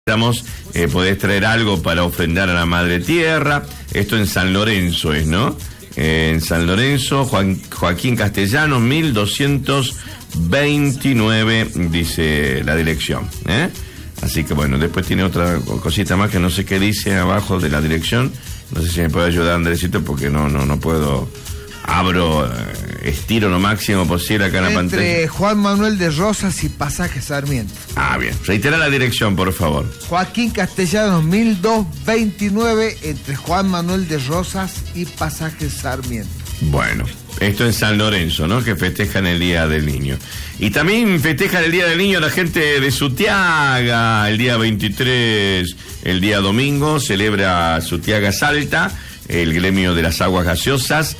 Podés traer algo para ofrendar a la Madre Tierra. Esto en San Lorenzo es, ¿no? En San Lorenzo, Joaquín Castellanos, 1229, dice la dirección, ¿eh? Así que bueno, después tiene otra cosita más que no sé qué dice abajo de la dirección. No sé si me puede ayudar Andresito, porque no puedo. Estiro lo máximo posible acá en la pantalla. Entre Juan Manuel de Rosas y Pasaje Sarmiento. Ah, bien. Reitera la dirección, por favor. Joaquín Castellanos, 1229, entre Juan Manuel de Rosas y Pasaje Sarmiento. Bueno, esto en San Lorenzo, ¿no? Que festejan el Día del Niño. Y también festejan el Día del Niño la gente de Sutiaga. El día 23, el día domingo, celebra Sutiaga Salta, el gremio de las aguas gaseosas.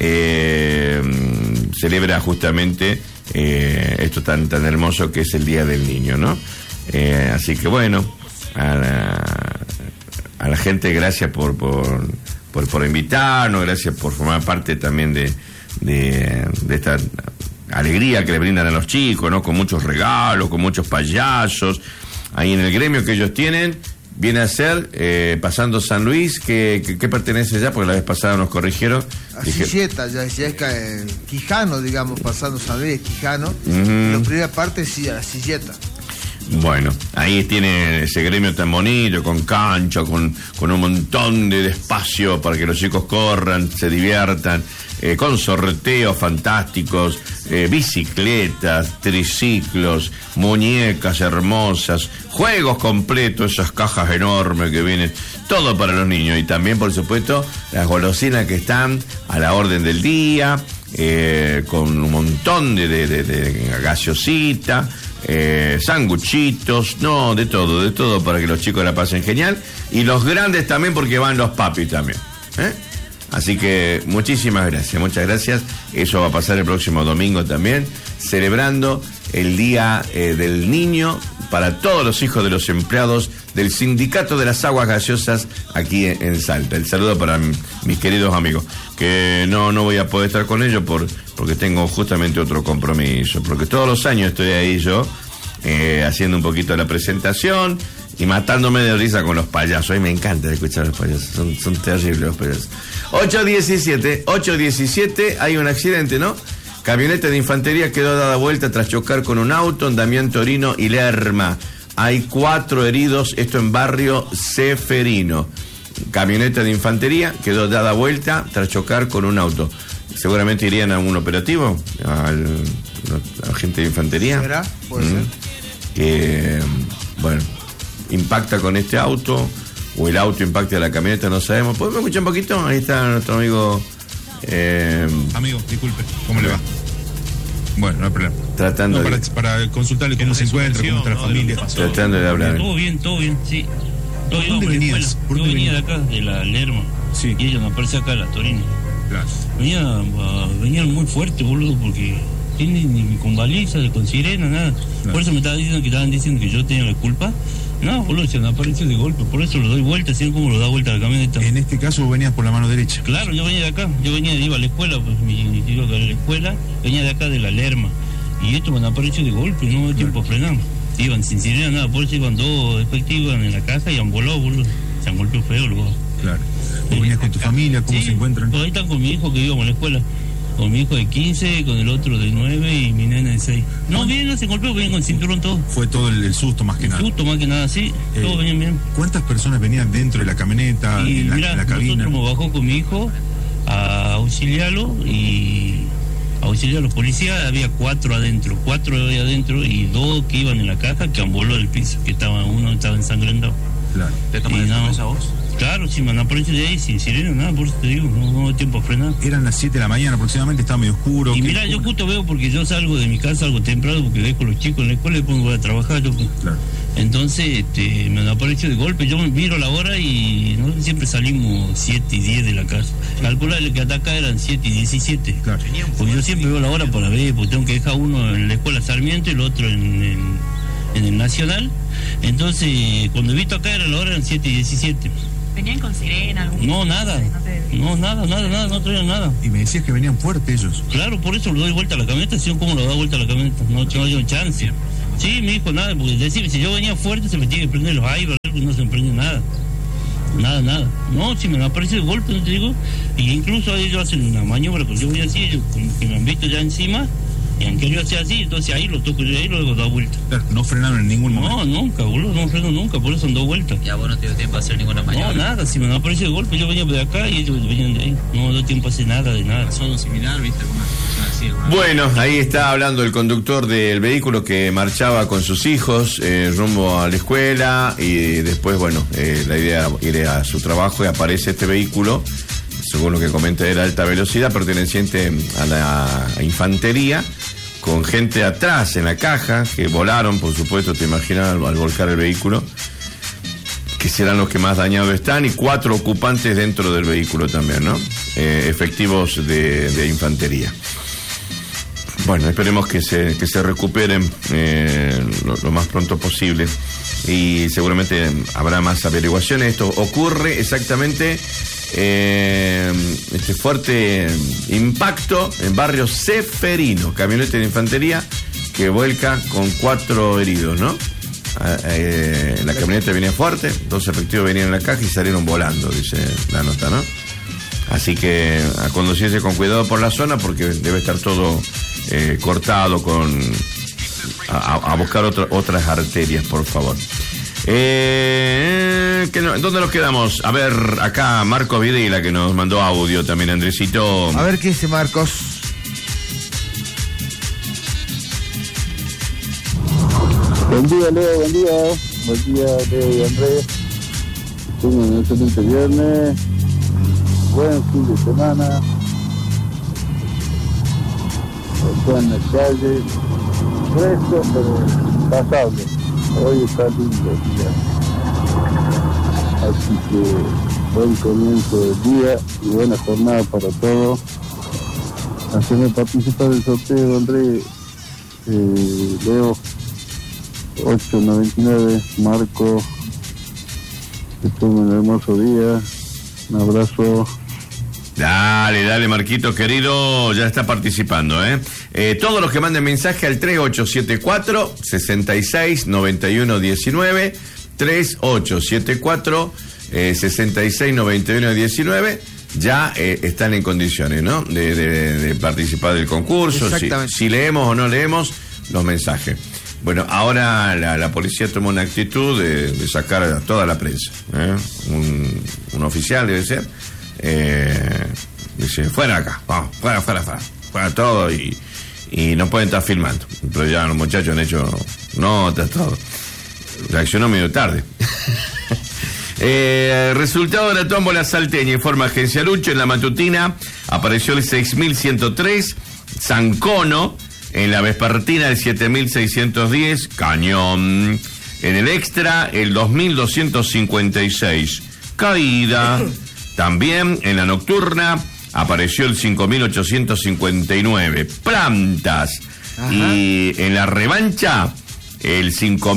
Celebra justamente esto tan hermoso que es el Día del Niño, ¿no? Así que bueno, a la gente, gracias por invitarnos, gracias por formar parte también de esta alegría que le brindan a los chicos, ¿no? Con muchos regalos, con muchos payasos. Ahí en el gremio que ellos tienen, viene a ser, pasando San Luis, ¿qué pertenece ya? Porque la vez pasada nos corrigieron. A Silleta, ya es Quijano, digamos, pasando San Luis, Quijano. La primera parte sí, a la Silleta. Bueno, ahí tiene ese gremio tan bonito, con cancha, con un montón de espacio para que los chicos corran, se diviertan, con sorteos fantásticos, bicicletas, triciclos, muñecas hermosas, juegos completos, esas cajas enormes que vienen, todo para los niños. Y también, por supuesto, las golosinas que están a la orden del día, con un montón de gaseosita, sanguchitos, no, de todo para que los chicos la pasen genial, y los grandes también, porque van los papis también, ¿eh? Así que muchas gracias. Eso va a pasar el próximo domingo también, celebrando el Día del Niño para todos los hijos de los empleados del Sindicato de las Aguas Gaseosas aquí en Salta. El saludo para mis queridos amigos, que no voy a poder estar con ellos porque tengo justamente otro compromiso, porque todos los años estoy ahí yo haciendo un poquito la presentación y matándome de risa con los payasos. A mí me encanta escuchar a los payasos, son terribles los payasos. 8:17, hay un accidente, ¿no? Camioneta de infantería quedó dada vuelta tras chocar con un auto en Damián Torino y Lerma. Hay 4 heridos, esto en barrio Ceferino. Camioneta de infantería quedó dada vuelta tras chocar con un auto. Seguramente irían a un operativo, a la gente de infantería. ¿Será? Puede ser. Que, bueno, impacta con este auto, o el auto impacta a la camioneta, no sabemos. ¿Podemos escuchar un poquito? Ahí está nuestro amigo. Amigo, disculpe, ¿cómo le va? Bueno, no hay problema. Tratando para consultarle cómo se encuentra, cómo está la familia. Tratando de hablar. Todo bien, sí. Todo ¿Dónde venías? Yo venía de acá, de la Lerma. Sí. Y ella me aparece acá, la Torino. Gracias. Venían muy fuerte, boludo, porque tienen ni con baliza, con sirena, nada. Claro. Por eso me estaban diciendo que yo tenía la culpa. No, boludo, se me apareció de golpe. Por eso lo doy vuelta, así como lo da vuelta a la camioneta. En este caso vos venías por la mano derecha. Claro, yo venía de acá. Iba a la escuela, pues mi tío de la escuela, venía de acá, de la Lerma. Y esto me apareció de golpe, no hubo tiempo a frenar. Iban sin sirena, nada, por eso iban 2 efectivos en la casa y han volado, boludo. Se han golpeado feo, luego. Claro. ¿Vos venías con tu familia? ¿Cómo se encuentran? Pues ahí están con mi hijo que íbamos a la escuela. Con mi hijo de 15, con el otro de 9 y mi nena de 6. No, bien, no se golpeó, bien con cinturón todo. Fue todo el susto más que nada. Susto más que nada, sí, todo bien. ¿Cuántas personas venían dentro de la camioneta, y en la cabina? Nosotros nos bajó con mi hijo a auxiliarlo y a auxiliar a los policías. Había 4 adentro y 2 que iban en la caja que han volado del piso, que uno estaba ensangrentado. Claro. ¿Te tomas de esa voz? Claro, sí, me han aparecido de ahí sin sirena, nada, por eso te digo, no hay tiempo a frenar. Eran las 7 de la mañana aproximadamente, estaba medio oscuro. Y mira, yo justo veo, porque yo salgo de mi casa algo temprano, porque dejo a los chicos en la escuela y después voy a trabajar. Claro. Entonces me han aparecido de golpe, yo miro la hora y nosotros siempre salimos 7:10 de la casa. Calcularle que hasta acá eran 7:17. Claro. Porque yo siempre veo la hora para ver, porque tengo que dejar uno en la escuela Sarmiento y el otro en el Nacional. Entonces, cuando he visto acá era la hora, eran 7:17. ¿Venían con sirena? No, nada. No, nada, no traían nada. Y me decías que venían fuertes ellos. Claro, por eso lo doy vuelta a la camioneta, ¿sí? ¿Cómo lo da vuelta a la camioneta? No tengo chance. Sí, me dijo nada, porque decir, si yo venía fuerte se me tiene que prender los aires, no se me prende nada. Nada. No, si me aparece de golpe, no te digo. Y incluso ellos hacen una maniobra, porque yo voy así, ellos como que me han visto ya encima, y han querido hacer así, entonces ahí lo toco yo y luego da vuelta. No frenaron en ningún momento. No, nunca, boludo, no freno nunca, por eso han dado vuelta. Ya vos no te dio tiempo a hacer ninguna maniobra. No, nada, si me aparece de golpe, yo venía de acá y ellos venían de ahí. No dio tiempo a hacer nada, de nada. Pasó algo similar, ¿viste? Bueno, ahí está hablando el conductor del vehículo que marchaba con sus hijos rumbo a la escuela y después, bueno, la idea era ir a su trabajo y aparece este vehículo, según lo que comenta, de alta velocidad, perteneciente a la infantería, con gente atrás en la caja, que volaron, por supuesto, te imaginas, al volcar el vehículo, que serán los que más dañados están, y 4 ocupantes dentro del vehículo también, ¿no? Efectivos de infantería. Bueno, esperemos que se recuperen lo más pronto posible y seguramente habrá más averiguaciones. Esto ocurre exactamente este fuerte impacto en barrio Ceferino, camioneta de infantería que vuelca con 4 heridos, ¿no? La camioneta venía fuerte, 2 efectivos venían en la caja y salieron volando, dice la nota, ¿no? Así que a conducirse con cuidado por la zona porque debe estar todo cortado a buscar otras arterias, por favor. ¿Dónde nos quedamos? A ver, acá Marcos Videla, que nos mandó audio también, Andresito. A ver qué dice Marcos. Buen día, Leo, buen día. Buen día, Leo y Andrés. Tengo un excelente viernes. Buen fin de semana. Estoy en la calle. Fresco, pero pasable. Hoy está lindo el día. Así que buen comienzo del día y buena jornada para todos. Hacerme participar del sorteo, Andrés. Leo 899, Marco, que tengan un hermoso día, un abrazo. Dale, Marquito querido, ya está participando, todos los que manden mensaje al 3874-669119, 3874-669119, ya están en condiciones, ¿no? De participar del concurso, si leemos o no leemos los mensajes. Bueno, ahora la policía toma una actitud de sacar a toda la prensa, un oficial debe ser, dice, fuera acá, vamos, fuera todo, y no pueden estar filmando, pero ya los muchachos han hecho notas, todo, reaccionó medio tarde. Resultado de la tómbola salteña, informa Agencia Lucho. En la matutina apareció el 6103 Zancono, en la vespertina el 7610 Cañón, en el extra el 2256 Caída. También en la nocturna apareció el 5859 Plantas. Ajá. Y en la revancha el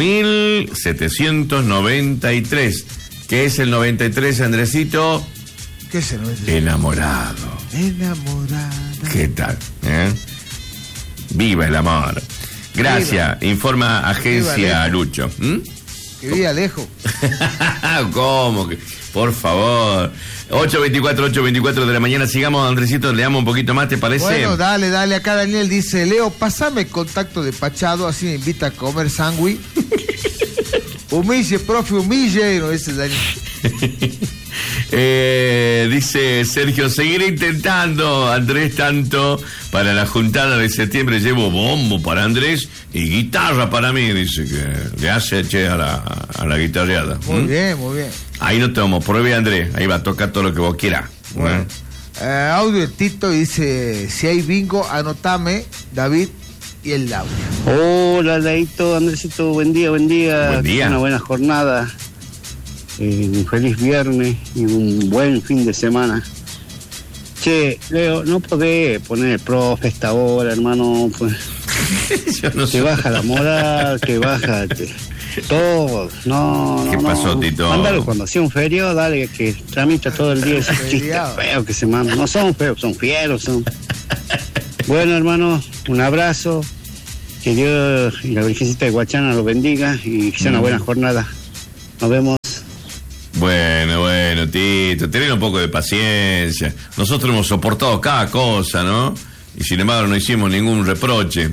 5793. ¿Qué es el 93, Andresito? ¿Qué es el 93? Enamorado. ¿Qué tal? Viva el amor. Gracias. Viva. Informa Agencia Lucho. Que viva lejos. ¿Cómo? Por favor. 8:24 de la mañana. Sigamos, Andresito, leamos un poquito más, ¿te parece? Bueno, dale. Acá Daniel dice, Leo, pasame el contacto de Pachado, así me invita a comer sándwich. Humille, profe, humille, no, ese es Daniel. Dice Sergio, seguiré intentando, Andrés, tanto para la juntada de septiembre llevo bombo para Andrés y guitarra para mí, dice que le hace a la guitarreada. Muy bien. Ahí no tomo, pruebe, Andrés, ahí va a tocar todo lo que vos quieras. Bueno. Audio de Tito dice, si hay bingo, anotame, David y el audio. Hola, Leito, Andresito, buen día. Una buena jornada. Un feliz viernes y un buen fin de semana. Che, Leo, no podés poner el profe esta hora, hermano, pues. Yo no sé. Baja la moral, que baja todo. No. ¿Qué pasó, Tito? Mándalo cuando hacía un feriado, dale, que tramita todo el día ese chiste feo que se manda. No son feos, son fieros, son. Bueno, hermano, un abrazo Que Dios y la Virgencita de Guachana los bendiga y que sea una buena jornada. Nos vemos. Bueno, Tito, tened un poco de paciencia. Nosotros hemos soportado cada cosa, ¿no? Y sin embargo no hicimos ningún reproche.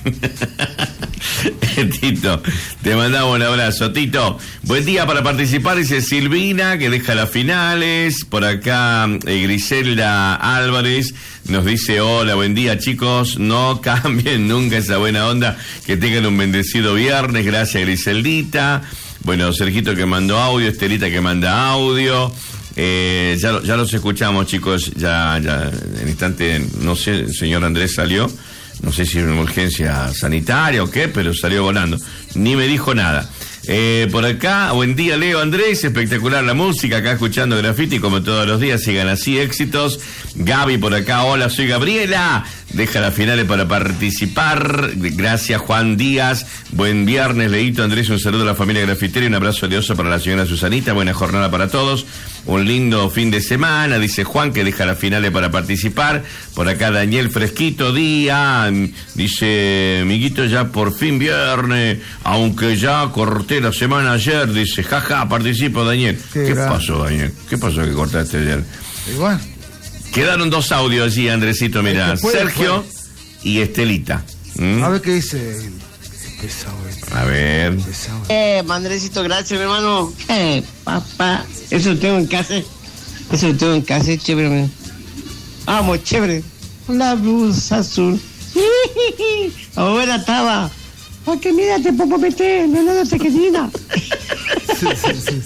Tito, te mandamos un abrazo. Tito, buen día para participar, dice Silvina, que deja las finales. Por acá Griselda Álvarez nos dice, hola, buen día chicos, no cambien nunca esa buena onda, que tengan un bendecido viernes. Gracias, Griseldita. Bueno, Sergito que mandó audio, Estelita que manda audio. Ya los escuchamos, chicos, ya en instante, no sé, el señor Andrés salió, no sé si es una urgencia sanitaria o qué, pero salió volando, ni me dijo nada. Por acá, buen día Leo, Andrés, espectacular la música, acá escuchando Graffiti como todos los días, sigan así, éxitos. Gaby por acá, hola, soy Gabriela, deja las finales para participar, gracias Juan Díaz, buen viernes Leito, Andrés, un saludo a la familia grafitera y un abrazo valioso para la señora Susanita, buena jornada para todos, un lindo fin de semana, dice Juan, que deja las finales para participar. Por acá Daniel Fresquito Díaz, dice, amiguito, ya por fin viernes, aunque ya corté la semana ayer, dice, jaja, participo Daniel. ¿Qué pasó, Daniel? ¿Qué pasó que cortaste ayer? Igual. Quedaron dos audios allí, Andresito, mirá, Sergio y Estelita. A ver qué dice el pesado. A ver. Andresito, gracias, mi hermano. Papá, eso lo tengo en casa, chévere. Vamos, chévere. La blusa azul. Ahora estaba. Porque mírate, popopete, no nada te querida. Sí.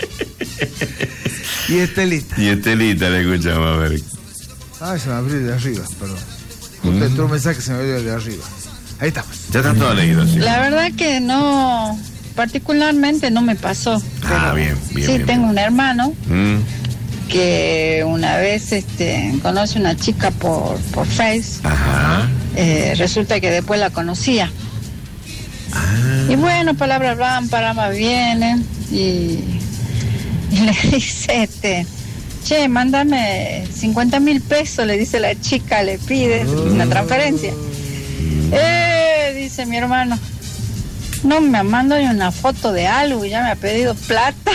Y Estelita le escuchamos, a ver. Se me abrió de arriba, perdón. Justo entró un mensaje que se me abrió de arriba. Ahí está. Ya está todo leído, sí. La verdad que no, particularmente no me pasó. Bien. Sí, tengo un hermano que una vez conoce una chica por Face. Ajá. Resulta que después la conocía. Y bueno, palabras van, palabras vienen. Y le dice, che, mándame 50,000 pesos, le dice la chica, le pide una transferencia. Dice mi hermano, no me manda ni una foto de algo y ya me ha pedido plata.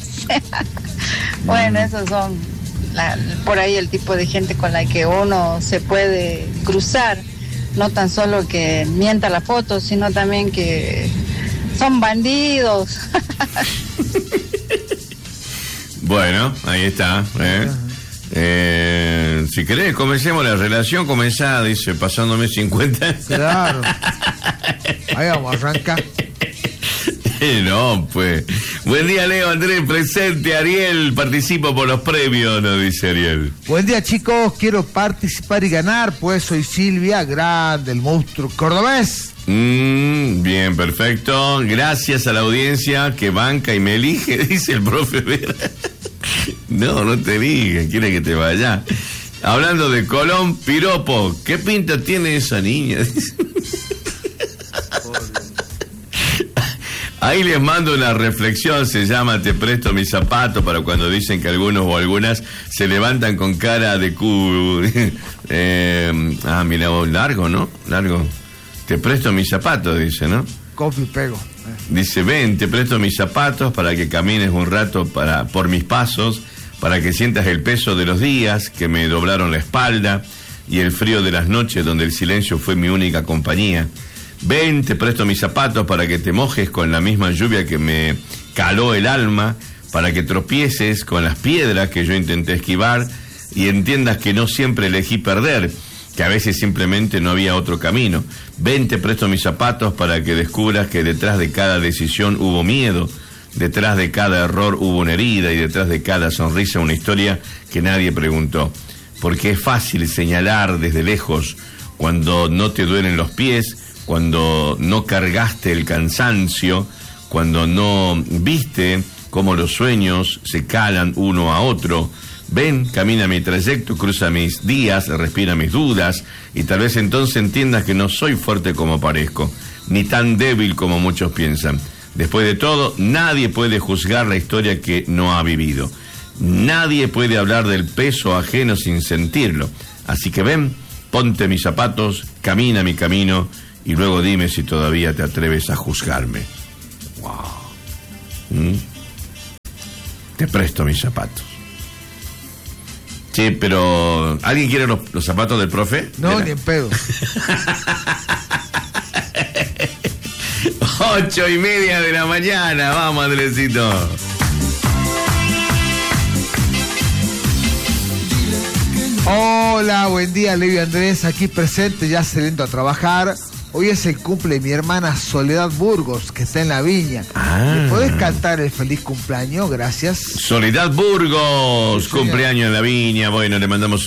Bueno, esos son por ahí el tipo de gente con la que uno se puede cruzar. No tan solo que mienta la foto, sino también que son bandidos. Bueno, ahí está. Si querés, comencemos la relación, comenzá, dice, pasándome 50. Claro. Ahí vamos a arrancar. No, pues. Buen día, Leo, Andrés, presente. Ariel, participo por los premios, nos dice Ariel. Buen día, chicos, quiero participar y ganar, pues soy Silvia, grande, el monstruo cordobés. Bien, perfecto. Gracias a la audiencia que banca y me elige, dice el profe Vera. No te elige, quiere que te vaya. Hablando de Colón, piropo, ¿qué pinta tiene esa niña? Ahí les mando una reflexión, se llama Te presto mis zapatos, para cuando dicen que algunos o algunas se levantan con cara de mira vos, largo, ¿no? Largo. Te presto mis zapatos, dice, ¿no? Coffee pego. Dice, ven, te presto mis zapatos para que camines un rato por mis pasos, para que sientas el peso de los días que me doblaron la espalda y el frío de las noches donde el silencio fue mi única compañía. Ven, te presto mis zapatos para que te mojes con la misma lluvia que me caló el alma, para que tropieces con las piedras que yo intenté esquivar y entiendas que no siempre elegí perder, que a veces simplemente no había otro camino. Ven, te presto mis zapatos para que descubras que detrás de cada decisión hubo miedo, detrás de cada error hubo una herida y detrás de cada sonrisa una historia que nadie preguntó. Porque es fácil señalar desde lejos cuando no te duelen los pies, cuando no cargaste el cansancio, cuando no viste cómo los sueños se calan uno a otro. Ven, camina mi trayecto, cruza mis días, respira mis dudas, y tal vez entonces entiendas que no soy fuerte como parezco, ni tan débil como muchos piensan. Después de todo, nadie puede juzgar la historia que no ha vivido. Nadie puede hablar del peso ajeno sin sentirlo. Así que ven, ponte mis zapatos, camina mi camino, y luego dime si todavía te atreves a juzgarme. Wow. Te presto mis zapatos. Sí, pero ¿alguien quiere los zapatos del profe? No, ni en pedo. 8:30 de la mañana. Vamos, Andresito. Hola, buen día, Leo y Andrés, aquí presente, ya saliendo a trabajar. Hoy es el cumple de mi hermana Soledad Burgos, que está en la viña. ¿Me podés cantar el feliz cumpleaños? Gracias. Soledad Burgos, sí, cumpleaños en la viña. Bueno, le mandamos